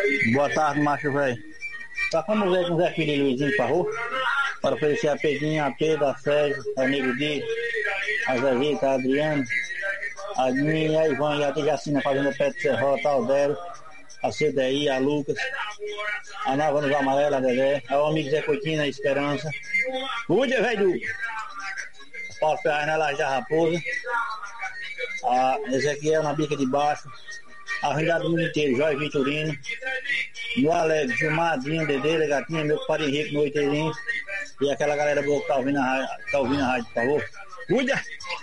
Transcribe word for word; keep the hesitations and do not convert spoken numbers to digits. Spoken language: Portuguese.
Boa tarde, macho velho. Tá como ver com o Zé Filho e Luizinho, por favor? Para oferecer a Pedrinho, a Pedro, a Sérgio, a Nego Di, a Zezita, a Adriano, a Minha, a Ivan e a Tejacina fazendo a Petro Serrota, a Aldero, a C D I, a Lucas, a Nava nos Amarela, a Dedé, ao amigo Zé Coutinho, a Esperança, Cuide, velho, Paulo Ferraz na Laje da Raposa, a Ezequiel na Bica de Baixo, a Renda do Mundo Inteiro, Jorge Vitorino, no Alegre, Gilmadinho, Dedeira, Gatinha, meu compadre Henrique, no Oiteirinho, e aquela galera boa que tá ouvindo a rádio, tá ouvindo a rádio, por favor. Cuida!